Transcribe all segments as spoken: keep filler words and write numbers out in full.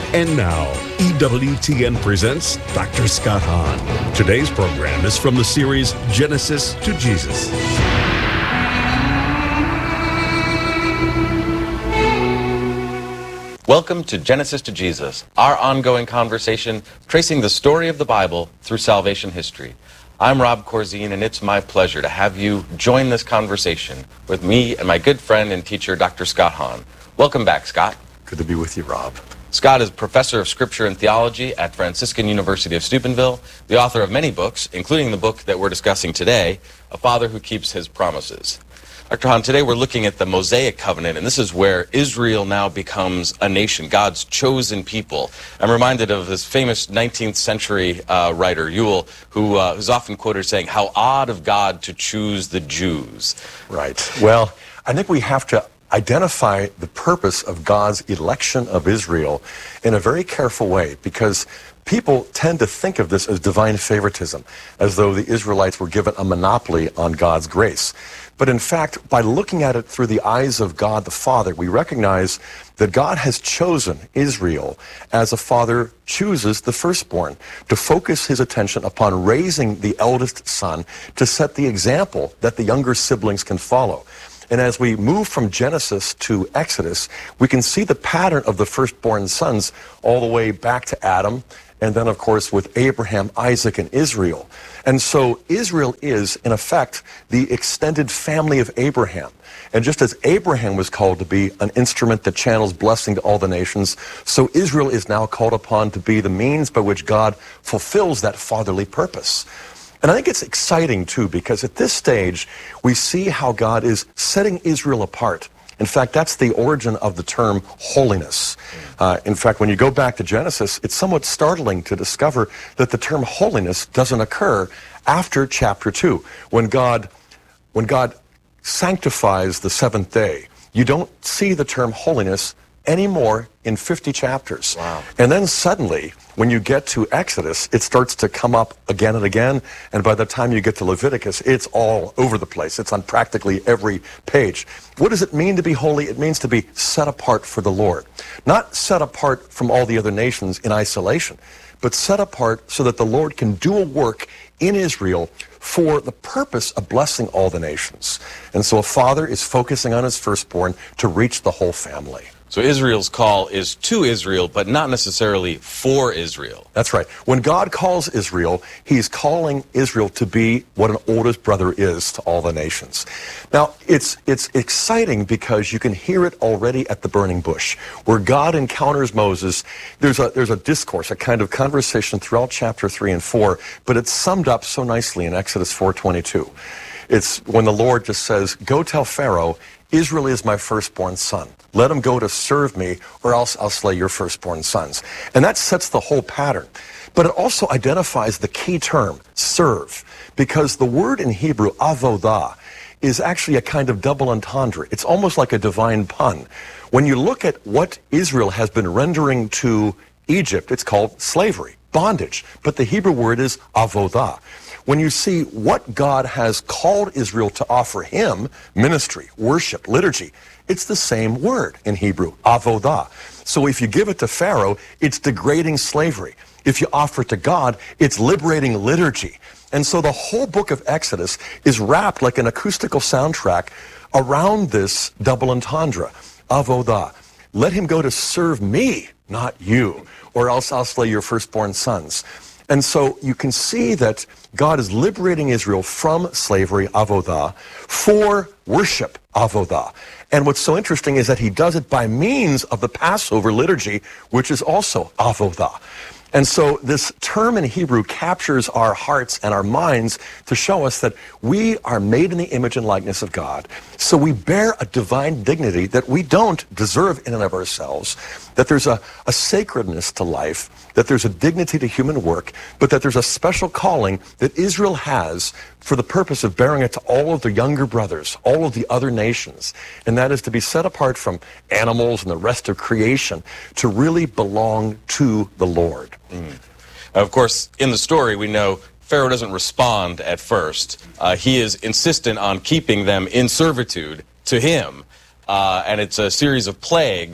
And now, E W T N presents Doctor Scott Hahn. Today's program is from the series Genesis to Jesus. Welcome to Genesis to Jesus, our ongoing conversation tracing the story of the Bible through salvation history. I'm Rob Corzine, and it's my pleasure to have you join this conversation with me and my good friend and teacher, Doctor Scott Hahn. Welcome back, Scott. Good to be with you, Rob. Scott is professor of Scripture and Theology at Franciscan University of Steubenville, the author of many books, including the book that we're discussing today, A Father Who Keeps His Promises. Doctor Hahn, today we're looking at the Mosaic Covenant, and this is where Israel now becomes a nation, God's chosen people. I'm reminded of this famous nineteenth century uh, writer, Ewell, who uh, who's often quoted saying, "How odd of God to choose the Jews." Right. Well, I think we have to identify the purpose of God's election of Israel in a very careful way, because people tend to think of this as divine favoritism, as though the Israelites were given a monopoly on God's grace. But in fact, by looking at it through the eyes of God the Father, we recognize that God has chosen Israel as a father chooses the firstborn, to focus his attention upon raising the eldest son to set the example that the younger siblings can follow. And as we move from Genesis to Exodus, we can see the pattern of the firstborn sons all the way back to Adam, and then, of course, with Abraham, Isaac, and Israel. And so Israel is, in effect, the extended family of Abraham. And just as Abraham was called to be an instrument that channels blessing to all the nations, so Israel is now called upon to be the means by which God fulfills that fatherly purpose. And I think it's exciting, too, because at this stage, we see how God is setting Israel apart. In fact, that's the origin of the term holiness. Uh, in fact, when you go back to Genesis, it's somewhat startling to discover that the term holiness doesn't occur after chapter two. When God, when God sanctifies the seventh day, you don't see the term holiness anymore in fifty chapters. Wow. And then suddenly, when you get to Exodus, it starts to come up again and again, and by the time you get to Leviticus, it's all over the place. It's on practically every page. What does it mean to be holy? It means to be set apart for the Lord. Not set apart from all the other nations in isolation, but set apart so that the Lord can do a work in Israel for the purpose of blessing all the nations. And so a father is focusing on his firstborn to reach the whole family. So Israel's call is to Israel, but not necessarily for Israel. That's right. When God calls Israel, he's calling Israel to be what an oldest brother is to all the nations. Now, it's it's exciting because you can hear it already at the burning bush, where God encounters Moses. There's a there's a discourse, a kind of conversation throughout chapter three and four, but it's summed up so nicely in Exodus four twenty-two. It's when the Lord just says, "Go tell Pharaoh, Israel is my firstborn son. Let him go to serve me, or else I'll slay your firstborn sons." And that sets the whole pattern. But it also identifies the key term, serve, because the word in Hebrew, avodah, is actually a kind of double entendre. It's almost like a divine pun. When you look at what Israel has been rendering to Egypt, it's called slavery, bondage. But the Hebrew word is avodah. When you see what God has called Israel to offer him, ministry, worship, liturgy, it's the same word in Hebrew, avodah. So if you give it to Pharaoh, it's degrading slavery. If you offer it to God, it's liberating liturgy. And so the whole book of Exodus is wrapped like an acoustical soundtrack around this double entendre, avodah. Let him go to serve me, not you, or else I'll slay your firstborn sons. And so you can see that God is liberating Israel from slavery, avodah, for worship, avodah. And what's so interesting is that he does it by means of the Passover liturgy, which is also avodah. And so this term in Hebrew captures our hearts and our minds to show us that we are made in the image and likeness of God. So we bear a divine dignity that we don't deserve in and of ourselves, that there's a, a sacredness to life, that there's a dignity to human work, but that there's a special calling that Israel has for the purpose of bearing it to all of the younger brothers, all of the other nations. And that is to be set apart from animals and the rest of creation to really belong to the Lord. Mm. Of course, in the story, we know Pharaoh doesn't respond at first. Uh, he is insistent on keeping them in servitude to him. Uh, and it's a series of plagues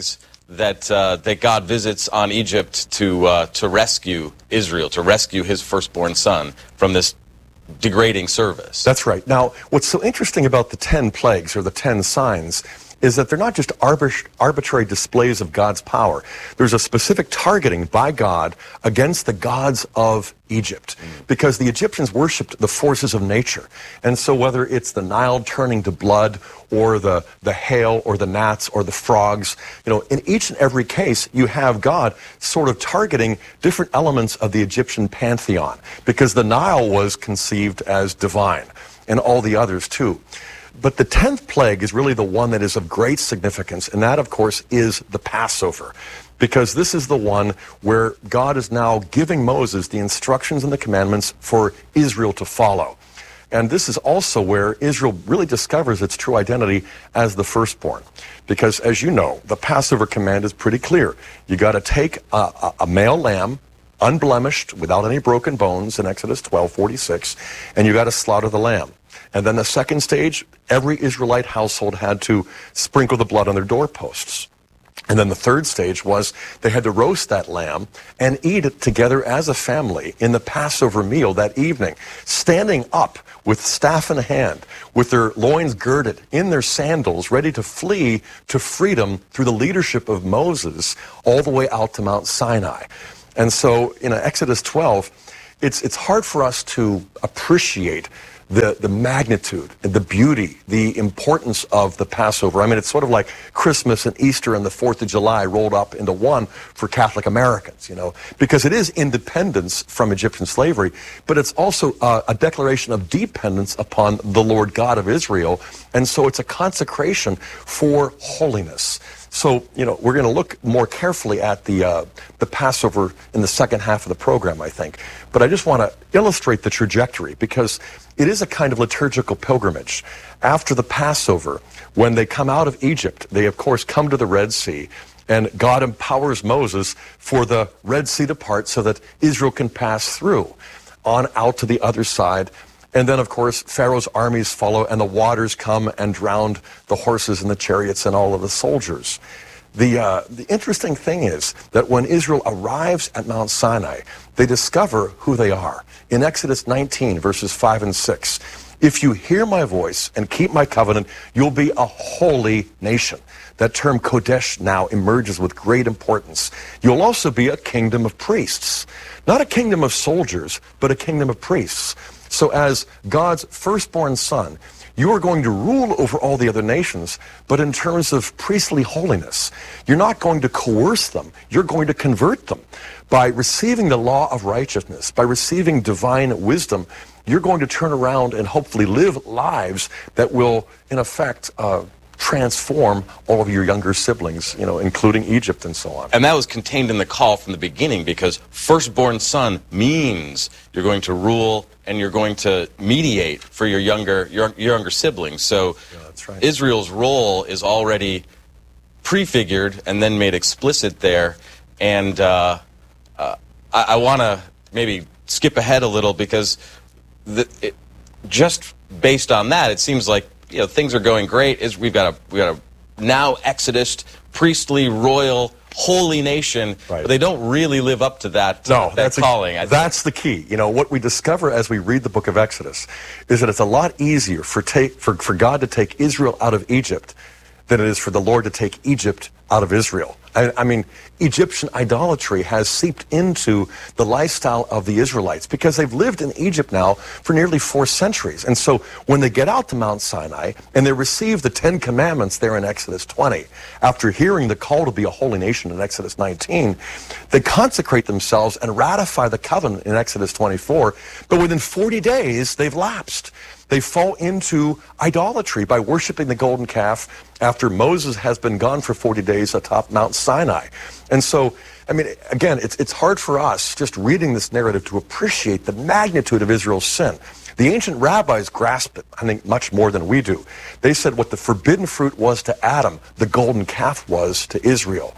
that uh, that God visits on Egypt to uh, to rescue Israel, to rescue his firstborn son from this degrading service. That's right. Now, what's so interesting about the ten plagues, or the ten signs, is that they're not just arbit- arbitrary displays of God's power. There's a specific targeting by God against the gods of Egypt, mm. because the Egyptians worshipped the forces of nature. And so whether it's the Nile turning to blood, or the, the hail, or the gnats, or the frogs, you know, in each and every case, you have God sort of targeting different elements of the Egyptian pantheon, because the Nile was conceived as divine, and all the others too. But the tenth plague is really the one that is of great significance, and that, of course, is the Passover, because this is the one where God is now giving Moses the instructions and the commandments for Israel to follow. And this is also where Israel really discovers its true identity as the firstborn. Because, as you know, the Passover command is pretty clear. You got to take a, a, a male lamb, unblemished, without any broken bones, in Exodus twelve forty-six, and you got to slaughter the lamb. And then the second stage, every Israelite household had to sprinkle the blood on their doorposts. And then the third stage was they had to roast that lamb and eat it together as a family in the Passover meal that evening, standing up with staff in hand, with their loins girded, in their sandals, ready to flee to freedom through the leadership of Moses all the way out to Mount Sinai. And so in Exodus twelve, it's, it's hard for us to appreciate the, the magnitude and the beauty, the importance of the Passover. I mean, it's sort of like Christmas and Easter and the fourth of July rolled up into one for Catholic Americans, you know, because it is independence from Egyptian slavery, but it's also uh, a declaration of dependence upon the Lord God of Israel, and so it's a consecration for holiness. So, you know, we're going to look more carefully at the uh, the Passover in the second half of the program, I think. But I just want to illustrate the trajectory, because it is a kind of liturgical pilgrimage. After the Passover, when they come out of Egypt, they, of course, come to the Red Sea, and God empowers Moses for the Red Sea to part so that Israel can pass through on out to the other side. And then, of course, Pharaoh's armies follow, and the waters come and drown the horses and the chariots and all of the soldiers. The, uh, the interesting thing is that when Israel arrives at Mount Sinai, they discover who they are. In Exodus nineteen, verses five and six, if you hear my voice and keep my covenant, you'll be a holy nation. That term Kodesh now emerges with great importance. You'll also be a kingdom of priests. Not a kingdom of soldiers, but a kingdom of priests. So as God's firstborn son, you are going to rule over all the other nations, but in terms of priestly holiness. You're not going to coerce them. You're going to convert them. By receiving the law of righteousness, by receiving divine wisdom, you're going to turn around and hopefully live lives that will, in effect, uh, transform all of your younger siblings, you know, including Egypt and so on. And that was contained in the call from the beginning, because firstborn son means you're going to rule and you're going to mediate for your younger your, your younger siblings. So yeah, that's right. Israel's role is already prefigured and then made explicit there. And uh, uh, I, I want to maybe skip ahead a little, because the, it, just based on that, it seems like, you know, things are going great. Is we've got a we got a now Exodus, priestly, royal, holy nation, right. But they don't really live up to that, no, that that's calling. A, I that's the key. You know, what we discover as we read the book of Exodus is that it's a lot easier for take for, for God to take Israel out of Egypt than it is for the Lord to take Egypt out of Israel. I, I mean, Egyptian idolatry has seeped into the lifestyle of the Israelites, because they've lived in Egypt now for nearly four centuries. And so when they get out to Mount Sinai and they receive the Ten Commandments there in Exodus twenty, after hearing the call to be a holy nation in Exodus nineteen, they consecrate themselves and ratify the covenant in Exodus twenty-four, but within forty days, they've lapsed. They fall into idolatry by worshiping the golden calf after Moses has been gone for forty days atop Mount Sinai. And so, I mean, again, it's, it's hard for us, just reading this narrative, to appreciate the magnitude of Israel's sin. The ancient rabbis grasped it, I think, much more than we do. They said what the forbidden fruit was to Adam, the golden calf was to Israel. Mm.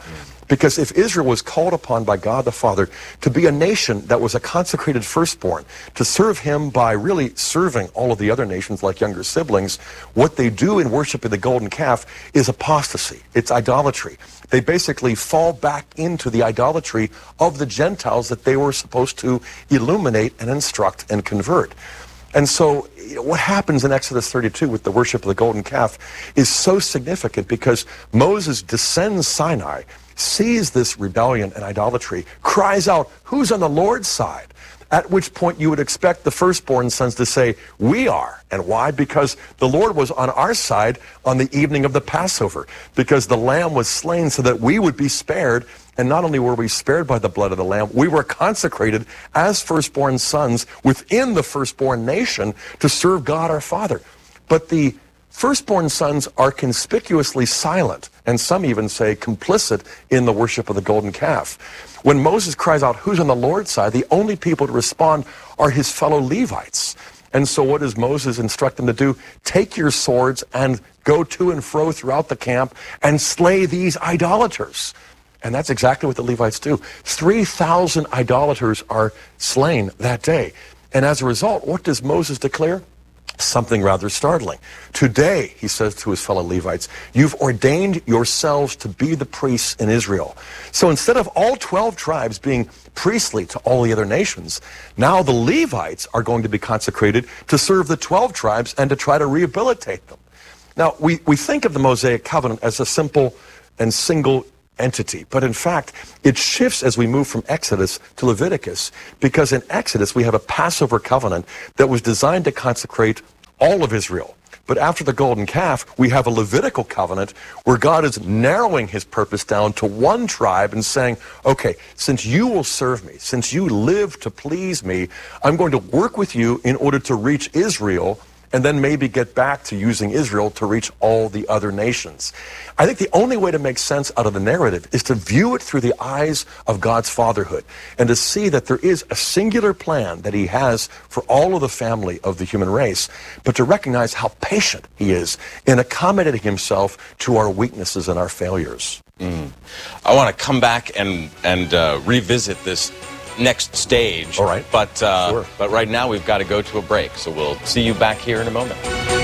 Because if Israel was called upon by God the Father to be a nation that was a consecrated firstborn, to serve him by really serving all of the other nations like younger siblings, what they do in worshiping the golden calf is apostasy. It's idolatry. They basically fall back into the idolatry of the Gentiles that they were supposed to illuminate and instruct and convert. And so what happens in Exodus thirty-two with the worship of the golden calf is so significant because Moses descends Sinai, sees this rebellion and idolatry, cries out, "Who's on the Lord's side?" At which point you would expect the firstborn sons to say, "We are." And why? Because the Lord was on our side on the evening of the Passover, because the lamb was slain so that we would be spared. And not only were we spared by the blood of the lamb, we were consecrated as firstborn sons within the firstborn nation to serve God our Father. But the firstborn sons are conspicuously silent, and some even say complicit in the worship of the golden calf. When Moses cries out, "Who's on the Lord's side?" the only people to respond are his fellow Levites. And so what does Moses instruct them to do? Take your swords and go to and fro throughout the camp and slay these idolaters. And that's exactly what the Levites do. three thousand idolaters are slain that day. And as a result, what does Moses declare? Something rather startling. "Today," he says to his fellow Levites, "you've ordained yourselves to be the priests in Israel." So instead of all twelve tribes being priestly to all the other nations, now the Levites are going to be consecrated to serve the twelve tribes and to try to rehabilitate them. Now, we, we think of the Mosaic covenant as a simple and single entity, but in fact it shifts as we move from Exodus to Leviticus, because in Exodus we have a Passover covenant that was designed to consecrate all of Israel. But after the golden calf, we have a Levitical covenant where God is narrowing his purpose down to one tribe and saying, okay, since you will serve me, since you live to please me, I'm going to work with you in order to reach Israel, and then maybe get back to using Israel to reach all the other nations. I think the only way to make sense out of the narrative is to view it through the eyes of God's fatherhood and to see that there is a singular plan that he has for all of the family of the human race, but to recognize how patient he is in accommodating himself to our weaknesses and our failures. Mm. I want to come back and, and uh, revisit this next stage. All right. But, uh, sure. but right now we've got to go to a break, so we'll see you back here in a moment.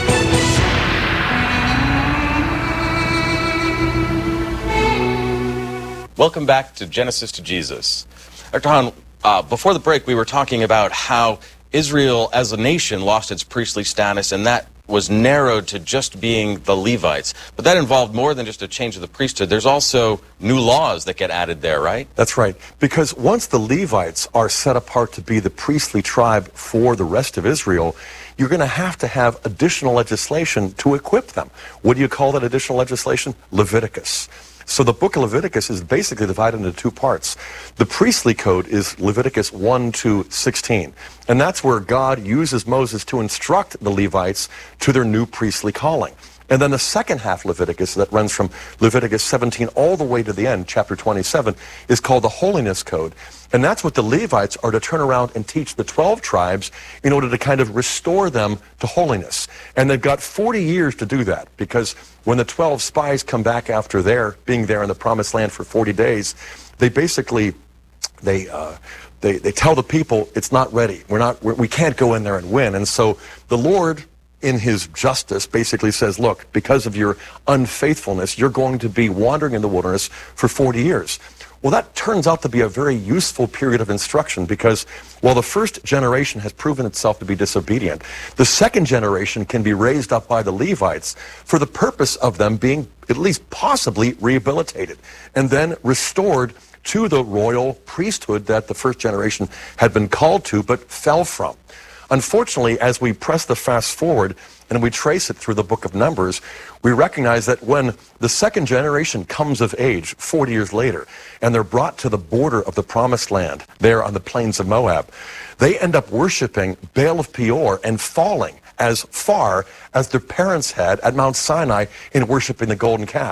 Welcome back to Genesis to Jesus. Doctor Hahn, uh, before the break we were talking about how Israel as a nation lost its priestly status, and that was narrowed to just being the Levites. But that involved more than just a change of the priesthood. There's also new laws that get added there, right? That's right. Because once the Levites are set apart to be the priestly tribe for the rest of Israel, you're going to have to have additional legislation to equip them. What do you call that additional legislation? Leviticus. So the book of Leviticus is basically divided into two parts. The priestly code is Leviticus one to sixteen. And that's where God uses Moses to instruct the Levites to their new priestly calling. And then the second half Leviticus, that runs from Leviticus seventeen all the way to the end, chapter twenty-seven, is called the Holiness Code. And that's what the Levites are to turn around and teach the twelve tribes in order to kind of restore them to holiness. And they've got forty years to do that, because when the twelve spies come back after their being there in the promised land for forty days, they basically, they, uh, they, they tell the people, it's not ready. We're not, we're, we can't go in there and win. And so the Lord, in his justice, basically says, look, because of your unfaithfulness, you're going to be wandering in the wilderness for forty years. Well, that turns out to be a very useful period of instruction, because while the first generation has proven itself to be disobedient, the second generation can be raised up by the Levites for the purpose of them being at least possibly rehabilitated and then restored to the royal priesthood that the first generation had been called to but fell from. Unfortunately, as we press the fast forward and we trace it through the book of Numbers, we recognize that when the second generation comes of age forty years later, and they're brought to the border of the promised land there on the plains of Moab, they end up worshiping Baal of Peor and falling as far as their parents had at Mount Sinai in worshiping the golden calf.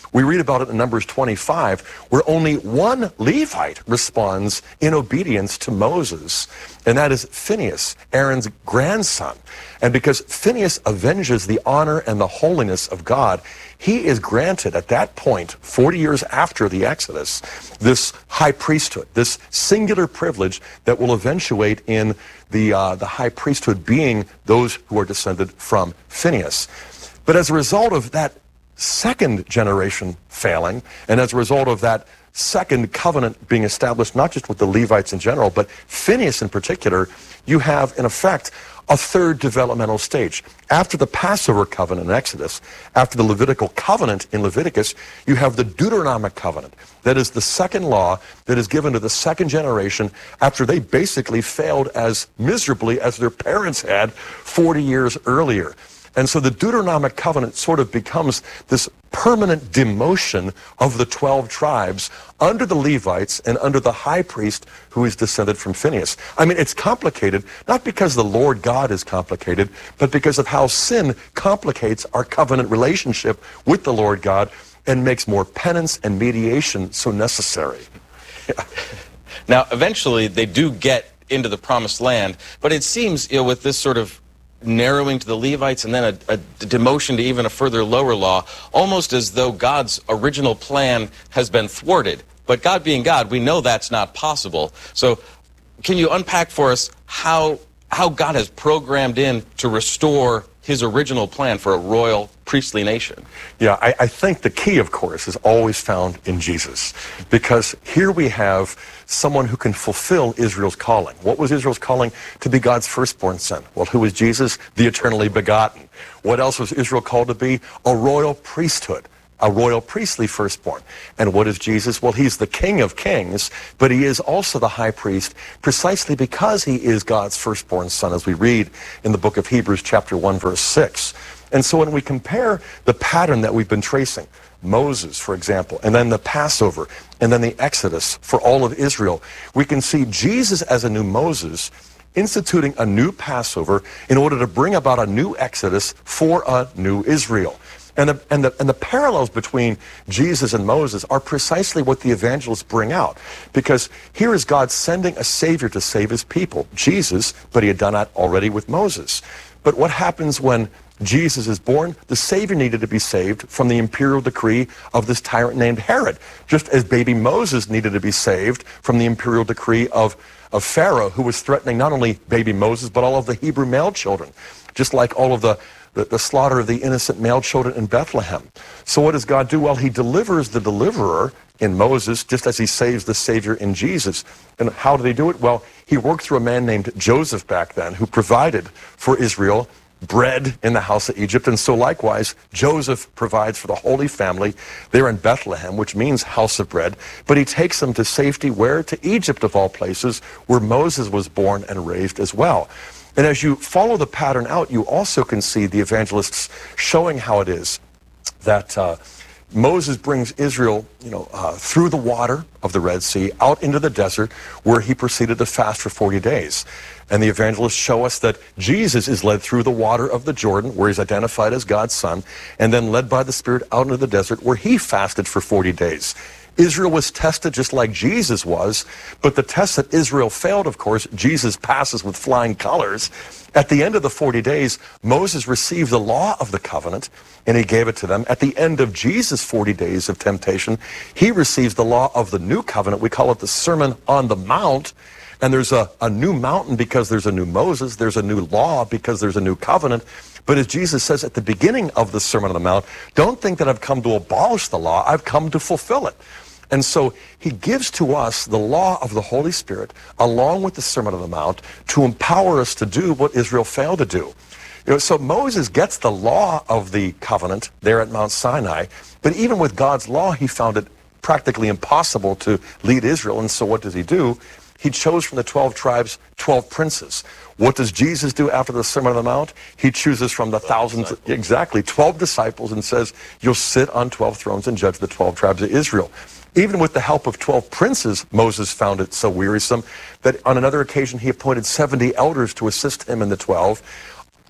We read about it in Numbers twenty-five, where only one Levite responds in obedience to Moses, and that is Phinehas, Aaron's grandson. And because Phinehas avenges the honor and the holiness of God, he is granted at that point, forty years after the Exodus, this high priesthood, this singular privilege that will eventuate in the, uh, the high priesthood being those who are descended from Phinehas. But as a result of that second generation failing, and as a result of that second covenant being established, not just with the Levites in general, but Phinehas in particular, you have, in effect, a third developmental stage. After the Passover covenant in Exodus, after the Levitical covenant in Leviticus, you have the Deuteronomic covenant. That is the second law that is given to the second generation after they basically failed as miserably as their parents had forty years earlier. And so the Deuteronomic covenant sort of becomes this permanent demotion of the twelve tribes under the Levites and under the high priest who is descended from Phinehas. I mean, it's complicated, not because the Lord God is complicated, but because of how sin complicates our covenant relationship with the Lord God and makes more penance and mediation so necessary. Yeah. Now, eventually, they do get into the promised land, but it seems, you know, with this sort of narrowing to the Levites and then a, a demotion to even a further lower law, almost as though God's original plan has been thwarted. But God being God, we know that's not possible. So can you unpack for us how, how God has programmed in to restore his original plan for a royal priestly nation? Yeah, I, I think the key, of course, is always found in Jesus. Because here we have someone who can fulfill Israel's calling. What was Israel's calling? To be God's firstborn son. Well, who was Jesus? The eternally begotten. What else was Israel called to be? A royal priesthood. A royal priestly firstborn. And what is Jesus? Well, he's the King of Kings, but he is also the high priest precisely because he is God's firstborn son, as we read in the book of Hebrews chapter one, verse six. And so when we compare the pattern that we've been tracing, Moses, for example, and then the Passover, and then the Exodus for all of Israel, we can see Jesus as a new Moses instituting a new Passover in order to bring about a new Exodus for a new Israel. And the, and, the, and the parallels between Jesus and Moses are precisely what the evangelists bring out. Because here is God sending a Savior to save his people, Jesus, but he had done that already with Moses. But what happens when Jesus is born? The Savior needed to be saved from the imperial decree of this tyrant named Herod, just as baby Moses needed to be saved from the imperial decree of, of Pharaoh, who was threatening not only baby Moses, but all of the Hebrew male children, just like all of the The, the slaughter of the innocent male children in Bethlehem. So what does God do? Well, he delivers the deliverer in Moses, just as he saves the Savior in Jesus. And how did he do it? Well, he worked through a man named Joseph back then, who provided for Israel bread in the house of Egypt. And so likewise, Joseph provides for the Holy Family there in Bethlehem, which means house of bread. But he takes them to safety where? To Egypt, of all places, where Moses was born and raised as well. And as you follow the pattern out, you also can see the evangelists showing how it is that uh, Moses brings Israel, you know, uh, through the water of the Red Sea out into the desert, where he proceeded to fast for forty days. And the evangelists show us that Jesus is led through the water of the Jordan, where he's identified as God's son, and then led by the Spirit out into the desert, where he fasted for forty days. Israel was tested just like Jesus was, but the test that Israel failed, of course, Jesus passes with flying colors. At the end of the forty days, Moses received the law of the covenant, and he gave it to them. At the end of Jesus' forty days of temptation, he receives the law of the new covenant. We call it the Sermon on the Mount. And there's a, a new mountain because there's a new Moses. There's a new law because there's a new covenant. But as Jesus says at the beginning of the Sermon on the Mount, don't think that I've come to abolish the law. I've come to fulfill it. And so he gives to us the law of the Holy Spirit along with the Sermon on the Mount to empower us to do what Israel failed to do. You know, so Moses gets the law of the covenant there at Mount Sinai, but even with God's law, he found it practically impossible to lead Israel. And so what does he do? He chose from the twelve tribes twelve princes. What does Jesus do after the Sermon on the Mount? He chooses from the thousands, exactly, twelve disciples, and says, you'll sit on twelve thrones and judge the twelve tribes of Israel. Even with the help of twelve princes, Moses found it so wearisome that on another occasion he appointed seventy elders to assist him in the twelve.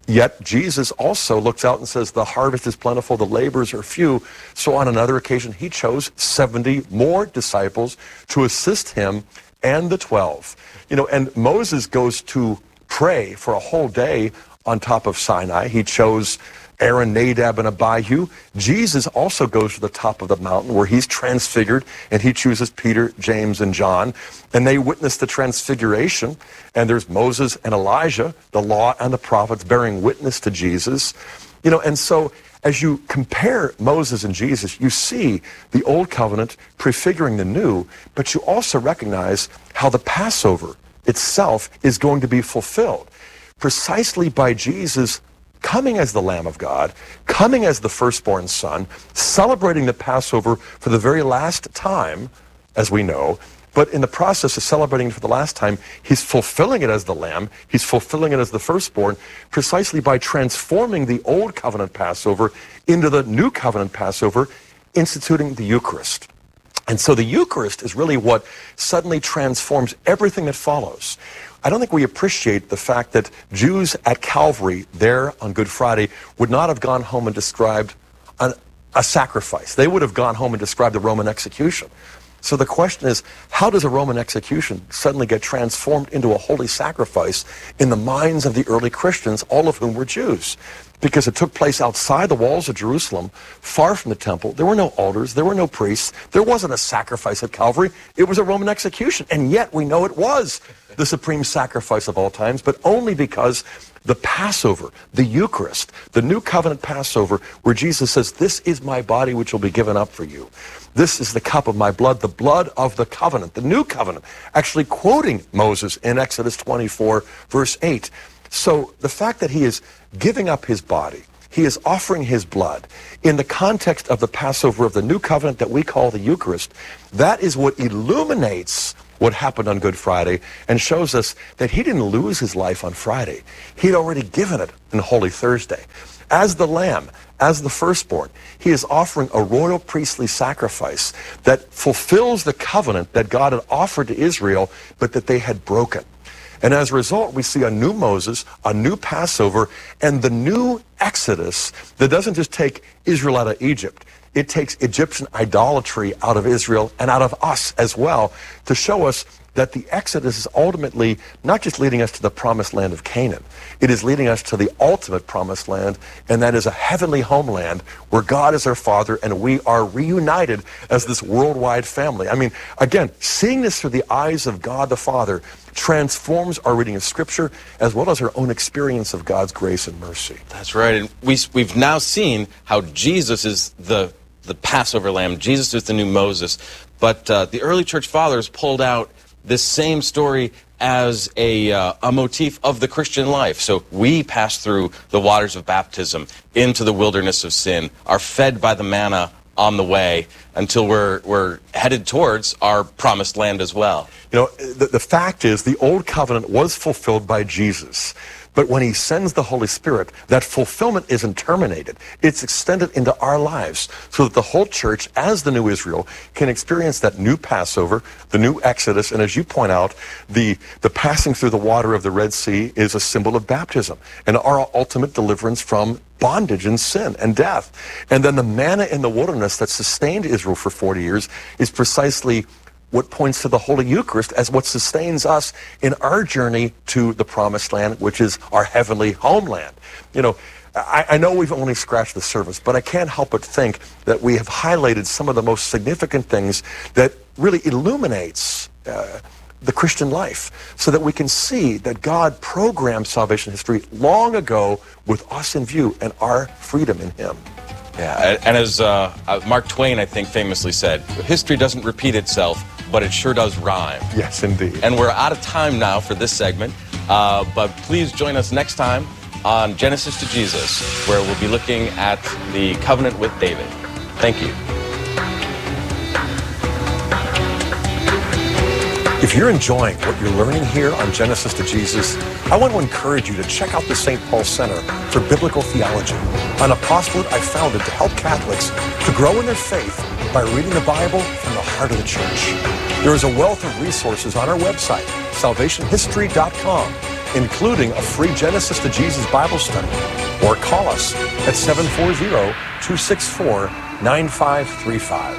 Yet Jesus also looks out and says, the harvest is plentiful, the laborers are few. So on another occasion, he chose seventy more disciples to assist him and the twelve. You know, and Moses goes to pray for a whole day on top of Sinai. He chose Aaron, Nadab, and Abihu. Jesus also goes to the top of the mountain where he's transfigured, and he chooses Peter, James, and John. And they witness the transfiguration. And there's Moses and Elijah, the law and the prophets, bearing witness to Jesus. You know, and so as you compare Moses and Jesus, you see the old covenant prefiguring the new, but you also recognize how the Passover itself is going to be fulfilled precisely by Jesus coming as the Lamb of God, coming as the firstborn son, celebrating the Passover for the very last time, as we know. But in the process of celebrating it for the last time, he's fulfilling it as the Lamb, he's fulfilling it as the firstborn, precisely by transforming the old covenant Passover into the new covenant Passover, instituting the Eucharist. And so the Eucharist is really what suddenly transforms everything that follows. I don't think we appreciate the fact that Jews at Calvary there on Good Friday would not have gone home and described an, a sacrifice. They would have gone home and described the Roman execution. So the question is, how does a Roman execution suddenly get transformed into a holy sacrifice in the minds of the early Christians, all of whom were Jews? Because it took place outside the walls of Jerusalem, far from the temple. There were no altars, there were no priests, there wasn't a sacrifice at Calvary. It was a Roman execution, and yet we know it was the supreme sacrifice of all times, but only because the Passover, the Eucharist, the new covenant Passover, where Jesus says, this is my body which will be given up for you. This is the cup of my blood, the blood of the covenant, the new covenant, actually quoting Moses in Exodus twenty-four, verse eight. So the fact that he is giving up his body, he is offering his blood in the context of the Passover of the new covenant that we call the Eucharist, that is what illuminates what happened on Good Friday and shows us that he didn't lose his life on Friday. He'd already given it on Holy Thursday. As the Lamb, as the firstborn, he is offering a royal priestly sacrifice that fulfills the covenant that God had offered to Israel, but that they had broken. And as a result, we see a new Moses, a new Passover, and the new Exodus that doesn't just take Israel out of Egypt. It takes Egyptian idolatry out of Israel and out of us as well to show us that the Exodus is ultimately not just leading us to the promised land of Canaan. It is leading us to the ultimate promised land, and that is a heavenly homeland where God is our Father and we are reunited as this worldwide family. I mean, again, seeing this through the eyes of God the Father transforms our reading of Scripture as well as our own experience of God's grace and mercy. That's right. And we, we've now seen how Jesus is the, the Passover lamb. Jesus is the new Moses. But uh, the early church fathers pulled out this same story as a, uh, a motif of the Christian life. So we pass through the waters of baptism into the wilderness of sin, are fed by the manna on the way until we're, we're headed towards our promised land as well. You know, the, the fact is the old covenant was fulfilled by Jesus. But when he sends the Holy Spirit, that fulfillment isn't terminated. It's extended into our lives so that the whole church, as the new Israel, can experience that new Passover, the new Exodus. And as you point out, the, the passing through the water of the Red Sea is a symbol of baptism and our ultimate deliverance from bondage and sin and death. And then the manna in the wilderness that sustained Israel for forty years is precisely what points to the Holy Eucharist as what sustains us in our journey to the Promised Land, which is our heavenly homeland. You know, I, I know we've only scratched the surface, but I can't help but think that we have highlighted some of the most significant things that really illuminates uh, the Christian life, so that we can see that God programmed salvation history long ago with us in view and our freedom in Him. Yeah, and as uh, Mark Twain, I think, famously said, history doesn't repeat itself, but it sure does rhyme. Yes, indeed. And we're out of time now for this segment, uh, but please join us next time on Genesis to Jesus, where we'll be looking at the covenant with David. Thank you. If you're enjoying what you're learning here on Genesis to Jesus, I want to encourage you to check out the Saint Paul Center for Biblical Theology, an apostolate I founded to help Catholics to grow in their faith by reading the Bible from the heart of the Church. There is a wealth of resources on our website, salvation history dot com, including a free Genesis to Jesus Bible study. Or call us at seven four zero, two six four, nine five three five.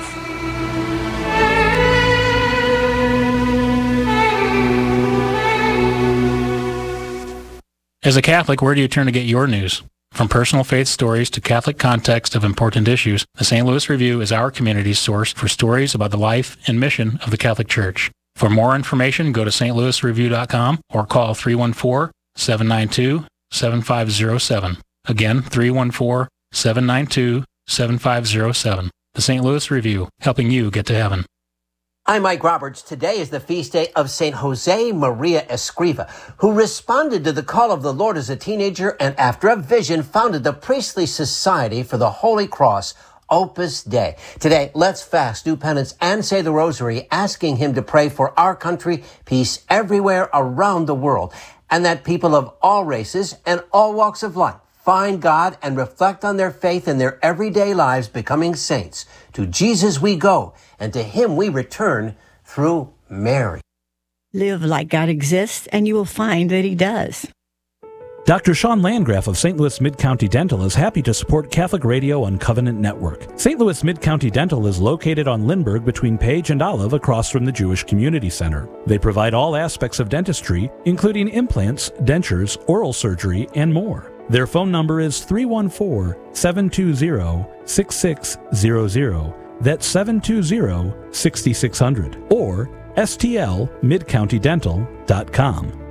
As a Catholic, where do you turn to get your news? From personal faith stories to Catholic context of important issues, the Saint Louis Review is our community's source for stories about the life and mission of the Catholic Church. For more information, go to s t louis review dot com or call three one four, seven nine two, seven five zero seven. Again, three one four, seven nine two, seven five zero seven. The Saint Louis Review, helping you get to heaven. I'm Mike Roberts. Today is the feast day of Saint Jose Maria Escriva, who responded to the call of the Lord as a teenager and after a vision founded the Priestly Society for the Holy Cross, Opus Dei. Today, let's fast, do penance, and say the rosary, asking him to pray for our country, peace everywhere around the world, and that people of all races and all walks of life find God and reflect on their faith in their everyday lives, becoming saints. To Jesus we go, and to him we return through Mary. Live like God exists, and you will find that he does. Doctor Sean Landgraf of Saint Louis Mid-County Dental is happy to support Catholic Radio on Covenant Network. Saint Louis Mid-County Dental is located on Lindbergh between Page and Olive across from the Jewish Community Center. They provide all aspects of dentistry, including implants, dentures, oral surgery, and more. Their phone number is three one four, seven two zero, six six zero zero. That's seven two zero, six six zero zero. Or S T L mid county dental dot com.